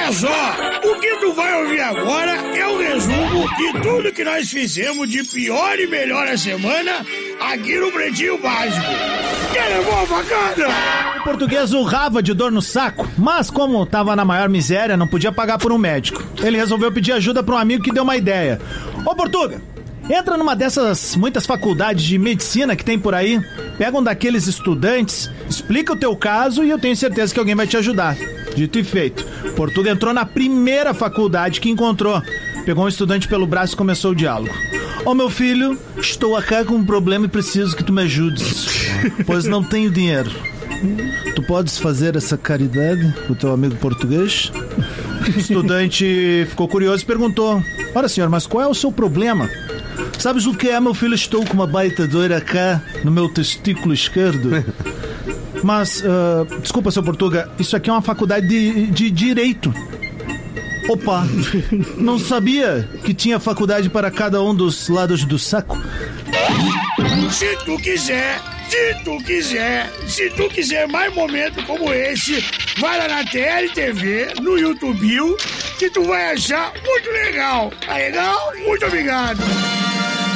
Olha só, o que tu vai ouvir agora é um resumo de tudo que nós fizemos de pior e melhor a semana aqui no Pretinho Básico. Quer levar a facada? O português urrava de dor no saco, mas como tava na maior miséria, não podia pagar por um médico. Ele resolveu pedir ajuda para um amigo que deu uma ideia. Ô, Portuga, entra numa dessas muitas faculdades de medicina que tem por aí, pega um daqueles estudantes, explica o teu caso e eu tenho certeza que alguém vai te ajudar. Dito e feito, Portuga entrou na primeira faculdade que encontrou. Pegou um estudante pelo braço e começou o diálogo. Ô, meu filho, estou aqui com um problema e preciso que tu me ajudes, pois não tenho dinheiro. Tu podes fazer essa caridade com o teu amigo português? O estudante ficou curioso e perguntou: ora, senhor, mas qual é o seu problema? Sabes o que é, meu filho? Estou com uma baita dor cá no meu testículo esquerdo. Mas, desculpa, seu Portuga, isso aqui é uma faculdade de Direito. Opa, não sabia que tinha faculdade para cada um dos lados do saco. Se tu quiser mais momentos como esse, vai lá na TLTV, no YouTube, que tu vai achar muito legal. Tá legal? Muito obrigado.